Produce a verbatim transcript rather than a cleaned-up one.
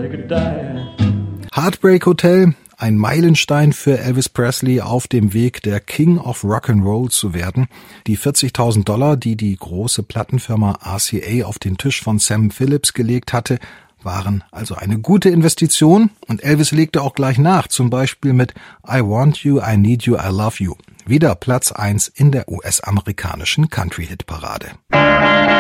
make it die. Heartbreak Hotel, ein Meilenstein für Elvis Presley auf dem Weg, der King of Rock'n'Roll zu werden. Die vierzigtausend Dollar, die die große Plattenfirma R C A auf den Tisch von Sam Phillips gelegt hatte, waren also eine gute Investition, und Elvis legte auch gleich nach, zum Beispiel mit I Want You, I Need You, I Love You. Wieder Platz eins in der U S-amerikanischen Country-Hit-Parade.